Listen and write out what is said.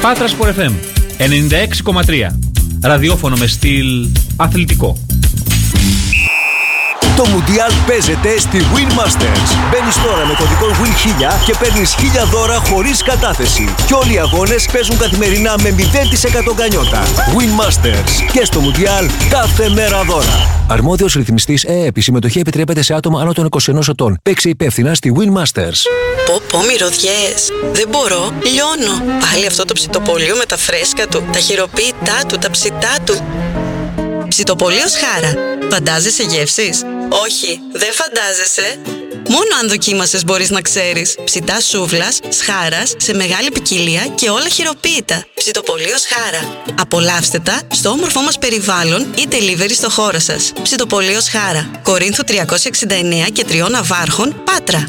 Πάτρα Sport FM 96,3. Ραδιόφωνο με στυλ αθλητικό. Το Μουντιάλ παίζεται στη Win Masters. Μπαίνεις τώρα με κωδικό WIN1000 και παίρνεις 1000 δώρα χωρίς κατάθεση. Και όλοι οι αγώνες παίζουν καθημερινά με 0% γκανιότα. Win Masters. Και στο Μουντιάλ κάθε μέρα δώρα. Αρμόδιος ρυθμιστής ΕΕΠ. Η συμμετοχή επιτρέπεται σε άτομα άνω των 21 ετών. Παίξε υπεύθυνα στη Win Masters. Πω μυρωδιές. Δεν μπορώ. Λιώνω. Πάλι αυτό το ψητοπολείο με τα φρέσκα του, τα χειροποίητά του, τα ψητά του. Ψητοπολείο Σχάρα. Φαντάζεσαι γεύσεις? Όχι, δεν φαντάζεσαι. Μόνο αν δοκίμασες μπορείς να ξέρεις. Ψητά σούβλας, Σχάρας, σε μεγάλη ποικιλία και όλα χειροποίητα. Ψητοπολείο Σχάρα. Απολαύστε τα στο όμορφό μας περιβάλλον ή delivery στο χώρο σας. Ψητοπολείο Σχάρα. Κορίνθου 369 και 3 Ναβάρχων, Πάτρα.